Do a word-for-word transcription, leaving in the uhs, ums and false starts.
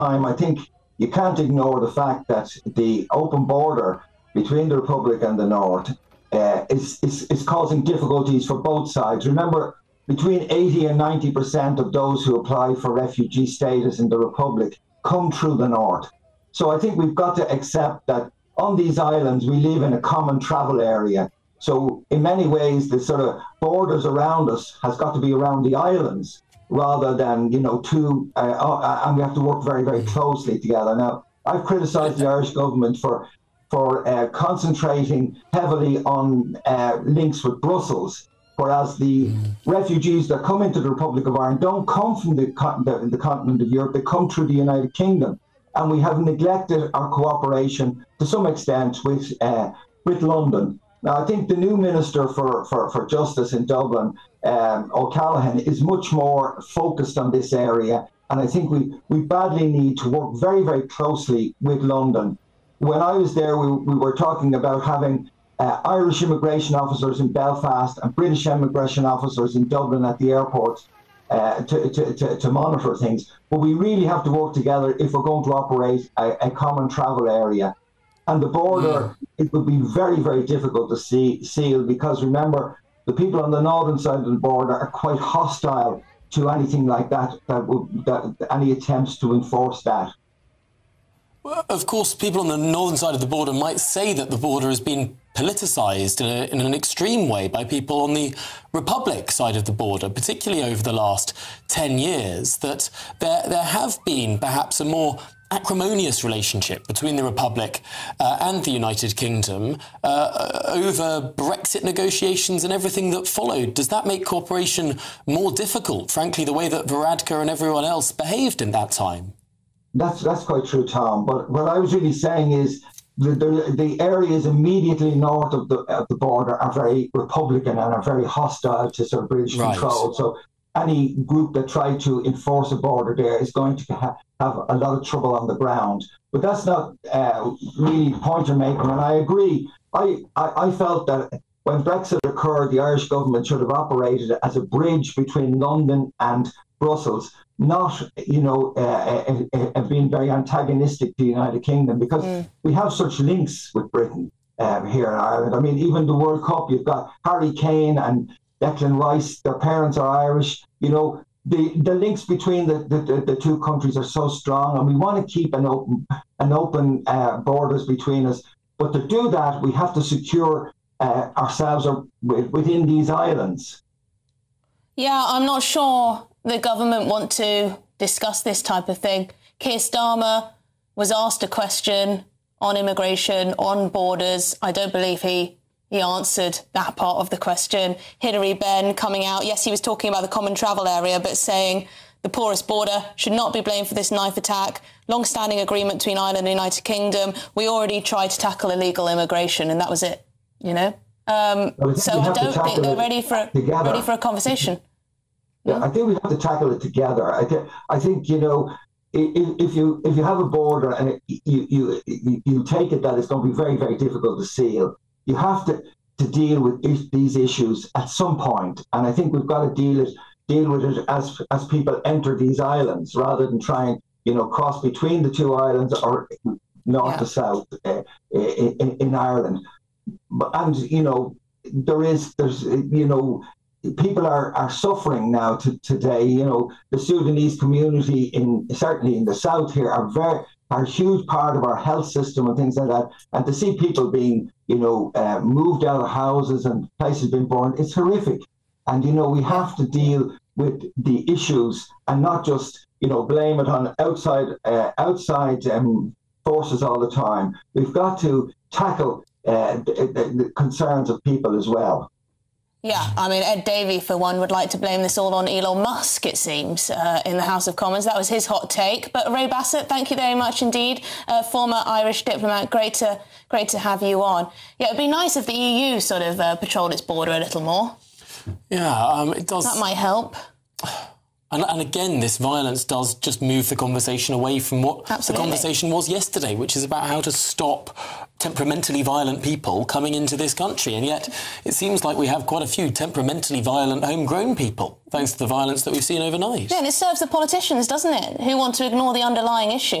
time, I think you can't ignore the fact that the open border between the Republic and the North uh, is, is, is causing difficulties for both sides. Remember, between eighty and ninety percent of those who apply for refugee status in the Republic come through the North. So I think we've got to accept that on these islands, we live in a common travel area. So in many ways, the sort of borders around us has got to be around the islands rather than, you know, two, uh, uh, and we have to work very, very closely together. Now, I've criticised the Irish government for for uh, concentrating heavily on uh, links with Brussels, whereas the mm. refugees that come into the Republic of Ireland don't come from the, the, the continent of Europe, they come through the United Kingdom. And we have neglected our cooperation to some extent with uh, with London. Now, I think the new Minister for, for, for Justice in Dublin, um, O'Callaghan, is much more focused on this area. And I think we, we badly need to work very, very closely with London. When I was there, we, we were talking about having uh, Irish immigration officers in Belfast and British immigration officers in Dublin at the airports uh, to, to, to, to monitor things. But we really have to work together if we're going to operate a, a common travel area. And the border, yeah. it would be very, very difficult to see, seal because remember, the people on the northern side of the border are quite hostile to anything like that, that, would, that any attempts to enforce that. Well, of course, people on the northern side of the border might say that the border has been politicised in, a, in an extreme way by people on the Republic side of the border, particularly over the last ten years, that there, there have been perhaps a more acrimonious relationship between the Republic uh, and the United Kingdom uh, over Brexit negotiations and everything that followed. Does that make cooperation more difficult, frankly, the way that Varadkar and everyone else behaved in that time? That's that's quite true, Tom. But what I was really saying is the, the, the areas immediately north of the, of the border are very Republican and are very hostile to sort of British right. control. So any group that tried to enforce a border there is going to ha have a lot of trouble on the ground. But that's not uh, really pointer making. And I agree. I, I, I felt that when Brexit occurred, the Irish government should have operated as a bridge between London and Brussels, not, you know, uh, uh, uh, being very antagonistic to the United Kingdom, because mm. we have such links with Britain uh, here in Ireland. I mean, even the World Cup, you've got Harry Kane and Declan Rice, their parents are Irish. You know, the, the links between the, the, the two countries are so strong, and we want to keep an open, an open uh, borders between us. But to do that, we have to secure uh, ourselves within these islands. Yeah, I'm not sure the government want to discuss this type of thing. Keir Starmer was asked a question on immigration, on borders. I don't believe he he answered that part of the question. Hilary Benn coming out, yes, he was talking about the common travel area, but saying the porous border should not be blamed for this knife attack. Long-standing agreement between Ireland and the United Kingdom. We already tried to tackle illegal immigration, and that was it, you know? Um, well, so I don't think they're ready for, ready for a conversation. Yeah, I think we have to tackle it together. I, th I think, you know, if, if you if you have a border and it, you, you you you take it that it's going to be very, very difficult to seal, you have to, to deal with these issues at some point. And I think we've got to deal it deal with it as as people enter these islands, rather than trying, you know, cross between the two islands or north yeah. to south uh, in, in Ireland. But and you know, there is there's you know. People are, are suffering now to, today. You know, the Sudanese community in certainly in the south here are very are a huge part of our health system and things like that. And to see people being, you know, uh, moved out of houses and places being burned, it's horrific. And you know, we have to deal with the issues and not just, you know, blame it on outside uh, outside um, forces all the time. We've got to tackle uh, the, the, the concerns of people as well. Yeah, I mean, Ed Davey, for one, would like to blame this all on Elon Musk, it seems, uh, in the House of Commons. That was his hot take. But Ray Bassett, thank you very much indeed. Uh, former Irish diplomat, great to great to have you on. Yeah, it'd be nice if the E U sort of uh, patrolled its border a little more. Yeah, um, it does. That might help. And, and again, this violence does just move the conversation away from what Absolutely. the conversation was yesterday, which is about how to stop temperamentally violent people coming into this country. And yet it seems like we have quite a few temperamentally violent homegrown people, thanks to the violence that we've seen overnight. Yeah, and it serves the politicians, doesn't it, who want to ignore the underlying issue.